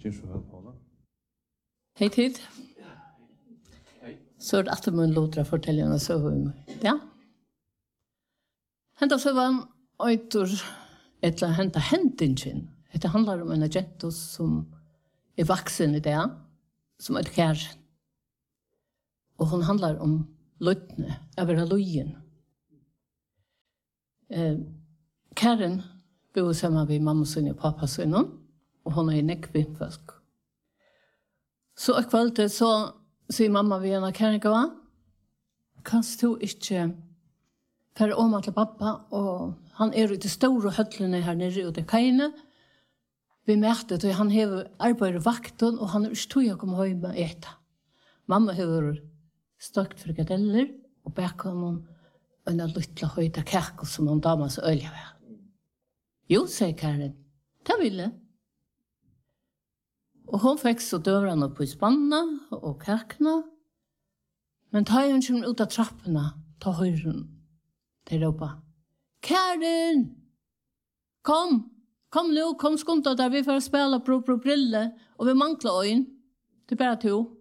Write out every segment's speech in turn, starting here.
Gjør så vel, Paula. Hej tid. Så är det att man låter fortälja så om. Ja. Hända så var åter ett hända händingen. Det handlar om en agent som är vuxen i det, som är kär. Och hon handlar om lötne, över lojen. Karen bor samman med mamma sin och pappa sin, och hon är nekvinfolk. Så ett kväll så säger mamma vid henne, Karen, gå? Kan du inte färre om till pappa, och han är ute i stora höllene här nere ute i kajene. Vi märkte att han har arbetat vakten, och han är inte tog att komma hem och äta. Mamma har stakt frikadeller, och bäckade honom en lilla höjda kärkor som hon damas ölja var. Jo, säger Karen, det ville. Och hon fick så dörrarna på spanna och kärkorna. Men tar hon kom ut av trapporna, tar höjden till Europa. Karen! Kom nu, kom skunta där vi får spela på brille, och vi manglar ögon. Det är bara to.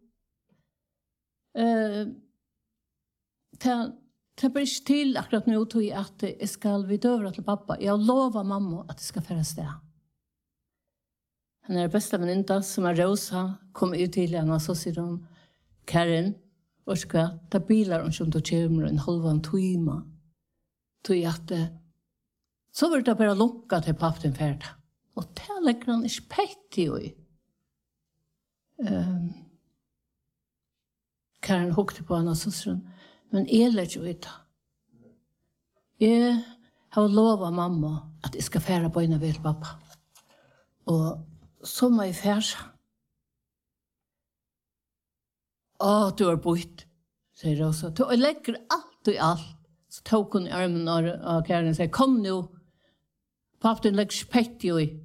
Det blir inte till akkurat nu tog att jag ska vidöra till pappa. Jag lovar mamma att det ska färras det. Han är bästa väninna som är Rosa, kom ut till henne, så säger hon, Karen, orska, ta bilar om som du kommer en halvan timme. Tog att så var det bara locka till pappen färd. Och det lägger han inte pett i. Karen hukte på henne, så säger hon, men jag lär ju inte. Jag har lovat mamma att jag ska färra på en av pappa. Och så må jag färsa. Du har bort, säger Rosa. Jag lägger allt och allt. Så tog hon i armen av Karen och säger, kom nu. Pappen lägger spett i.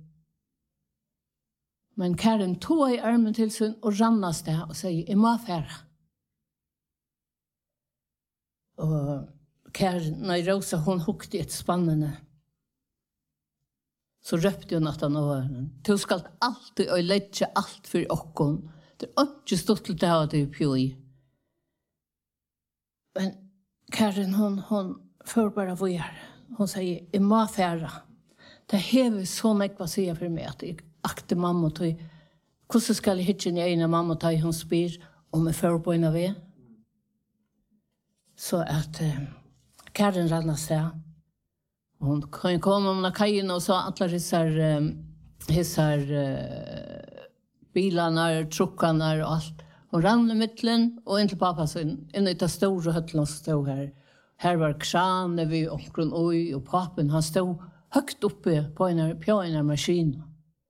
Men Karen tog i armen till sin och rannas det och säger, jag må färra. Och Karen, Rosa, hon hukte ett spannende. Så röpte hon att han var. Du ska alltid och lägga allt för okkon. Det är inte stått till det här du pjoi. Men Karen, hon för bara vår. Hon säger, jag må färra. Det hever så mycket att säga för mig att jag akter mamma och hur ska jag hitta en ena mamma och hon spyr om jag för på en av det. Så att Karen rannar sig. Hon kan komma om kajen och så alla hissar bilarna, truckarna och allt. Hon rann i mitten och in till pappa sin. En av stora hötterna stod här. Här var kran vid omkring oj, och pappen han stod högt uppe på en maskin.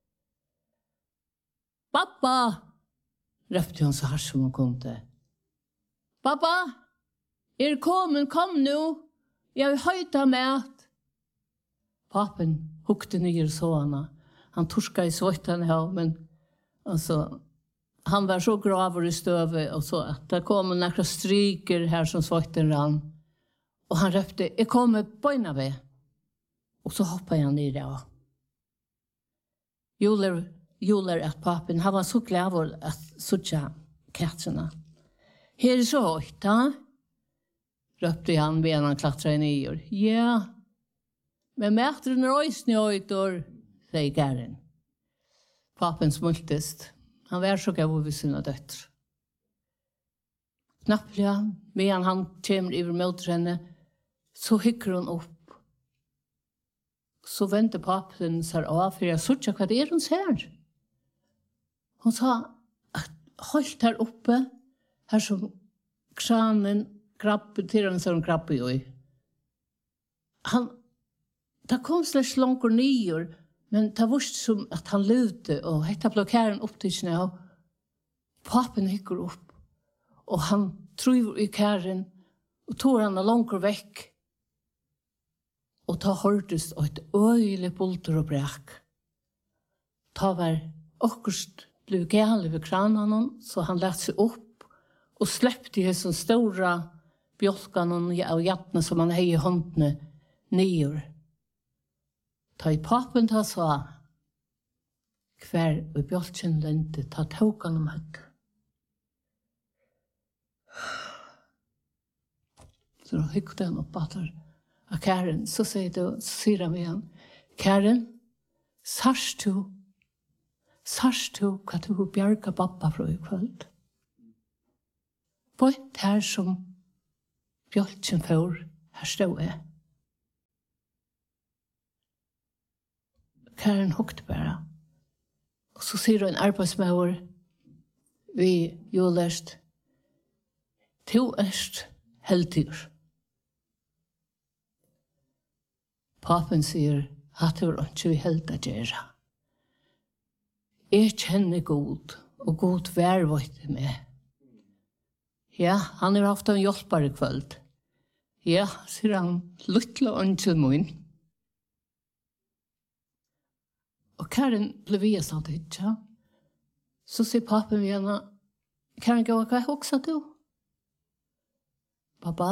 Pappa! Röpte hon så här som hon kunde. Pappa! Kom nu! Jag vill höjta mat. Pappen hukte ner såna. Han torskade i svåttan här, men alltså, han var så graver i stöve och så att det kom några stryker här som svåttan rann. Och han röpte, jag kommer på en av det. Och så hoppade han ner där. Juler att pappen, han var så glad att sucha katterna. Här är så höjt, ha? Röpte han medan han klattrade ner. Ja. Men mätren röjs nu höjtor, säger Karen. Pappen smultest. Han var så gav vid sina döttrar. Knapplega, medan han kommer över mot henne, så hycker hon upp. Så väntar pappen sig av, för jag såg vad det hon ser. Hon sa att hållt här uppe, här som kranen krabbe till en sån krabbe i. Det kom slags långt nyer, men det var som att han lute och hetta blockären upp till snö. Pappen hycker upp och han tror i kärren och tog han långt väck. Och ta hördes och ett öjle bulter och bräck. Ta var okkurst blev gärlig vid kranen, så han lät sig upp och släppte i sån stora bjölkan och hjärtna som han hade i hånden nyer. Ta i pappen ta så. hver og bjoltjen lente ta tåkan om høtt. Så da hykte han opp at av Karen, så sier han med han, Karen, sars du hva du bjerga pappa fra i kveld? Bort her som bjoltjen for, her stod jeg. Karen hukte bare. Og så sier hun arbeidsmauer, vi jo lest, to erst heldyr. Papen sier, at det var ikke vi helt å gjøre. Jeg kjenner god, og god værvøyte med. Ja, han har haft en hjelper i kveld. Ja, sier han, luttle ønsken min. Og Karen ble via sånn ikke. Så sier papen ved henne, Karen, hva er også du? Pappa?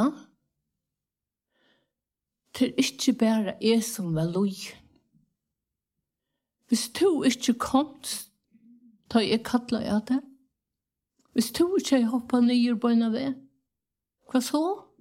Det er ikke bare jeg som var loj. Hvis du ikke kom, da jeg kattlet jeg det. Hvis du ikke hoppet ned på en av det, hva så?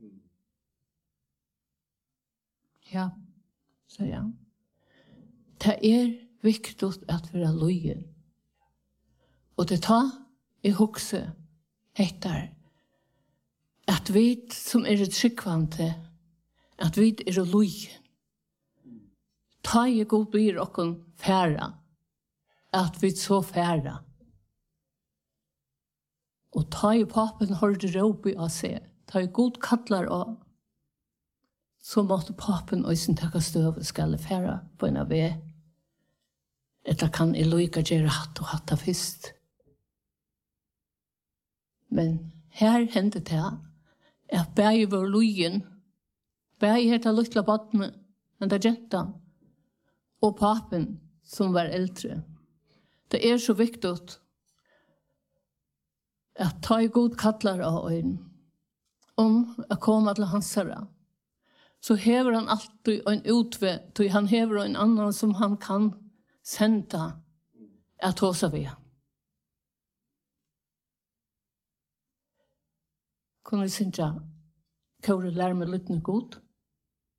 Ja, sier han. Det er viktig at vi er lojen. Og det tar i hukse etter at vi som er tryggvante, at vi er lojen. Ta i god blir okken færa, at vi så færa. Og ta i papen hørte råp i å se, ta i god kattlar av, så måtte papen og sin takka støv skal færa på en av vi. Etter kan jeg lykke gjøre hatt og hatt av fyrst. Men her hendte det at bæg var løyen, bæg heter lytla badne, men det jenta, og papen som var eldre. Det er så viktig at ta i god kattlar av øyn, om å komme til hans herre. Så hever han alltid en utvei, så han hever en annan som han kan senda at hos av vi. Kunne vi synge, kan du lære meg litt god?